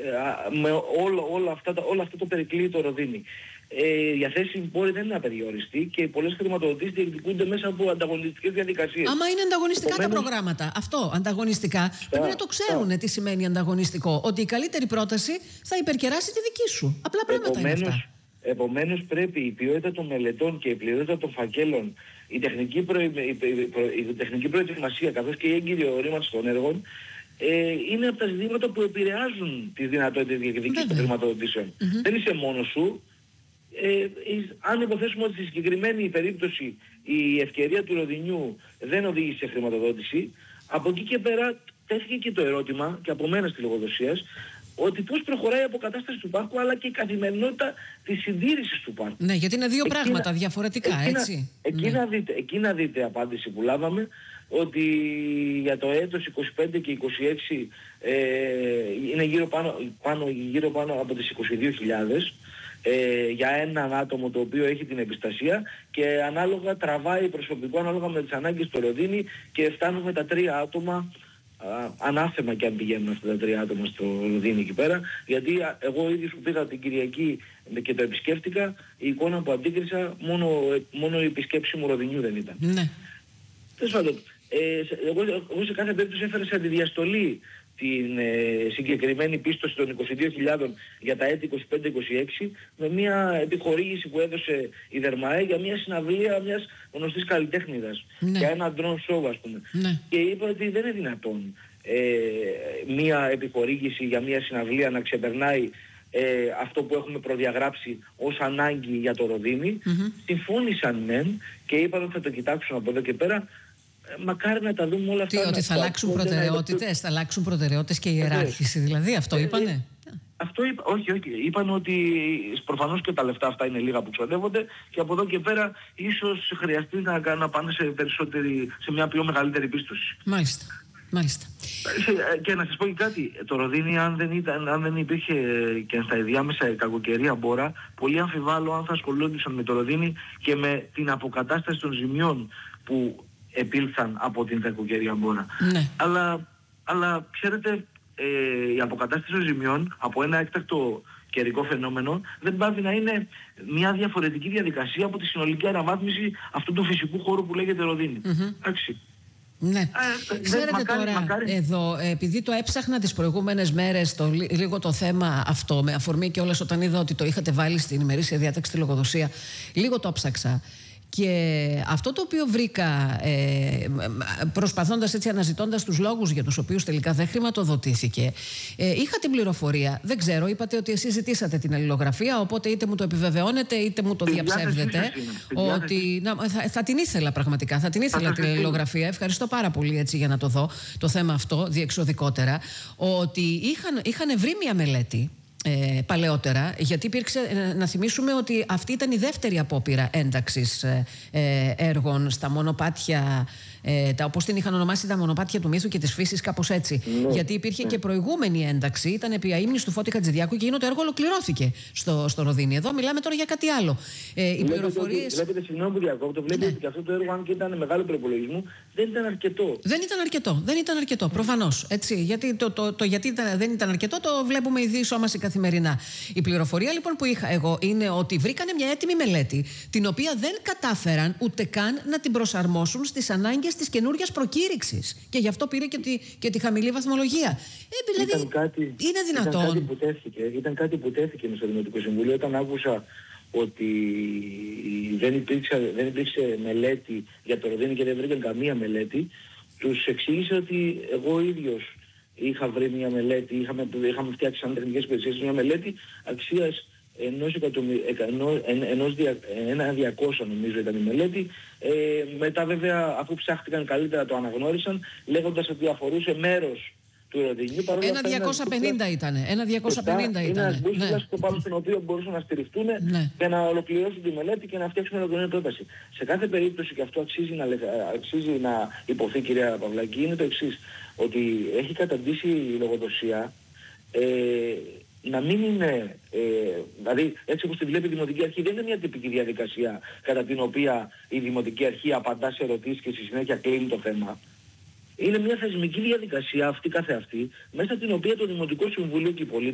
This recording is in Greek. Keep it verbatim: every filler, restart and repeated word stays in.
με όλο, όλα, αυτά, όλα αυτό το περικλεί το Ροδίνι. Ε, η διαθέσιμη πόρη δεν είναι απεριόριστη και πολλές χρηματοδοτήσεις διεκδικούνται μέσα από ανταγωνιστικές διαδικασίες. Άμα είναι ανταγωνιστικά Επομένως, τα προγράμματα, αυτό ανταγωνιστικά, πρέπει να το ξέρουν τι σημαίνει ανταγωνιστικό. Ότι η καλύτερη πρόταση θα υπερκεράσει τη δική σου. Απλά πράγματα είναι αυτά. Επομένως πρέπει η ποιότητα των μελετών και η πληρότητα των φακέλων, η τεχνική, προ... η προ... η τεχνική προετοιμασία καθώς και η έγκυρη ορίμανση των έργων ε, είναι από τα ζητήματα που επηρεάζουν τις δυνατότητες διεκδίκησης των χρηματοδοτήσεων. Mm-hmm. Δεν είσαι μόνος σου. Ε, αν υποθέσουμε ότι στη συγκεκριμένη περίπτωση η ευκαιρία του Ροδινιού δεν οδήγησε σε χρηματοδότηση, από εκεί και πέρα τέθηκε και το ερώτημα και από μένα στη λογοδοσία ότι πώς προχωράει η αποκατάσταση του πάρκου αλλά και η καθημερινότητα της συντήρησης του πάρκου. Ναι, γιατί είναι δύο εκεί πράγματα να, διαφορετικά, εκεί έτσι. Εκεί, ναι. να δείτε, εκεί να δείτε απάντηση που λάβαμε ότι για το έτος είκοσι πέντε και είκοσι έξι ε, είναι γύρω πάνω, πάνω, γύρω πάνω από τις είκοσι δύο χιλιάδες ε, για έναν άτομο το οποίο έχει την εμπιστασία και ανάλογα τραβάει προσωπικό ανάλογα με τις ανάγκες του Ροδίνη και φτάνουμε τα τρία άτομα. Α, ανάθεμα και αν πηγαίνουν αυτά τα τρία άτομα στο Ροδίνι εκεί πέρα, γιατί α, εγώ ίδιος που πήγα την Κυριακή και το επισκέφτηκα, η εικόνα που αντίκρισα μόνο, μόνο η επισκέψη μου Ροδινιού δεν ήταν. Ναι. Τέλος πάντων, ε, εγώ, εγώ σε κάθε περίπτωση έφερα σε αντιδιαστολή την ε, συγκεκριμένη πίστοση των είκοσι δύο χιλιάδων για τα έτη είκοσι πέντε είκοσι έξι με μια επιχορήγηση που έδωσε η Δερμαέ για μια συναυλία μιας γνωστής καλλιτέχνηδας, ναι. για ένα drone show ας πούμε. Ναι. Και είπα ότι δεν είναι δυνατόν ε, μια επιχορήγηση για μια συναυλία να ξεπερνάει ε, αυτό που έχουμε προδιαγράψει ως ανάγκη για το Ροδίνι. Mm-hmm. Συμφώνησαν μεν και είπαν ότι θα το κοιτάξουν από εδώ και πέρα. Μακάρι να τα δούμε όλα αυτά. Τι, ότι θα αλλάξουν προτεραιότητες, θα αλλάξουν προτεραιότητες και η ιεράρχηση, δηλαδή αυτό ε, είπανε. Ε, αυτό είπα, όχι, όχι. Είπαν ότι προφανώς και τα λεφτά αυτά είναι λίγα που ξοδεύονται και από εδώ και πέρα ίσως χρειαστεί να, να πάνε σε, περισσότερη, σε μια πιο μεγαλύτερη πίστοση. Μάλιστα. Μάλιστα. Και να σας πω και κάτι, το Ροδίνι αν δεν, ήταν, αν δεν υπήρχε και στα ενδιάμεσα κακοκαιρία μπόρα, πολύ αμφιβάλλω αν θα ασχολούνταν με το Ροδίνι και με την αποκατάσταση των ζημιών που επήλθαν από την κακοκαιρία μπόρα. Ναι. Αλλά, αλλά ξέρετε, ε, η αποκατάσταση των ζημιών από ένα έκτακτο καιρικό φαινόμενο δεν πάβει να είναι μια διαφορετική διαδικασία από τη συνολική αναβάθμιση αυτού του φυσικού χώρου που λέγεται Ροδίνι. Mm-hmm. Εντάξει. Ναι. Ε, Ξέρετε μακάρι, τώρα μακάρι. Εδώ, επειδή το έψαχνα τις προηγούμενες μέρες το, λίγο το θέμα αυτό με αφορμή και όλες όταν είδα ότι το είχατε βάλει στην ημερήσια διάταξη τη λογοδοσία, λίγο το ψάξα. Και αυτό το οποίο βρήκα ε, προσπαθώντας έτσι, αναζητώντας τους λόγους για τους οποίους τελικά δεν χρηματοδοτήθηκε, ε, είχα την πληροφορία, δεν ξέρω, είπατε ότι εσείς ζητήσατε την αλληλογραφία, οπότε είτε μου το επιβεβαιώνετε είτε μου το διαψεύδετε, ότι να, θα, θα την ήθελα πραγματικά, θα την ήθελα την αλληλογραφία. Ευχαριστώ πάρα πολύ έτσι για να το δω το θέμα αυτό διεξοδικότερα, ότι είχαν, είχαν βρει μια μελέτη Ε, παλαιότερα, γιατί υπήρξε, ε, να θυμίσουμε ότι αυτή ήταν η δεύτερη απόπειρα ένταξης ε, ε, έργων στα μονοπάτια, ε, τα, όπως την είχαν ονομάσει τα μονοπάτια του μύθου και της φύσης, κάπως έτσι. Ναι, γιατί υπήρχε ναι. και προηγούμενη ένταξη, ήταν επί αείμνης του Φώτη Χατζηδιάκου και εκείνο το έργο ολοκληρώθηκε στο, στο Ροδίνι. Εδώ μιλάμε τώρα για κάτι άλλο. Ε, οι πληροφορίες... Βλέπετε, συγγνώμη που διακόπτω, βλέπετε ναι. ότι αυτό το έργο, αν και ήταν μεγάλο προπολογισμό, δεν ήταν αρκετό. Δεν ήταν αρκετό, δεν ήταν αρκετό, προφανώς. Έτσι, γιατί το, το, το, το γιατί ήταν, δεν ήταν αρκετό το βλέπουμε η διεισόμαση καθημερινά. Η πληροφορία λοιπόν που είχα εγώ είναι ότι βρήκανε μια έτοιμη μελέτη, την οποία δεν κατάφεραν ούτε καν να την προσαρμόσουν στις ανάγκες της καινούργιας προκήρυξης. Και γι' αυτό πήρε και τη, και τη χαμηλή βαθμολογία. Ε, δηλαδή, ήταν κάτι, είναι δυνατόν. Ήταν κάτι που τέθηκε, ήταν κάτι που τέθηκε στο Δημοτικό Συμβούλιο όταν άκουσα ότι δεν υπήρξε, δεν υπήρξε μελέτη για το Ροδίνι και δεν βρήκαν καμία μελέτη. Τους εξήγησε ότι εγώ ίδιος είχα βρει μια μελέτη, είχαμε, είχαμε φτιάξει σαν τεχνικές υπηρεσίες μια μελέτη αξίας ενός εκατομμυρίου, ενός δια, ένα διακόσια νομίζω ήταν η μελέτη. Ε, μετά βέβαια αφού ψάχτηκαν καλύτερα το αναγνώρισαν λέγοντας ότι αφορούσε μέρος του Ροδινιού. Ένα διακόσια πενήντα ήταν. Ένα διακόσια πενήντα ήταν. Ένα μπούσουλας ναι. πάνω στον οποίο μπορούσαν να στηριχτούν ναι. και να ολοκληρώσουν τη μελέτη και να φτιάξουν ολοκληρωμένη πρόταση. Σε κάθε περίπτωση, και αυτό αξίζει να, αξίζει να υποθεί, κυρία Παυλάκη, είναι το εξής. Ότι έχει καταντήσει η λογοδοσία ε, να μην είναι, ε, δηλαδή έτσι όπως τη βλέπει η Δημοτική Αρχή, δεν είναι μια τυπική διαδικασία κατά την οποία η Δημοτική Αρχή απαντά σε ερωτήσεις και στη συνέχεια κλείνει το θέμα. Είναι μια θεσμική διαδικασία αυτή καθεαυτή, μέσα στην οποία το Δημοτικό Συμβούλιο και οι πολίτες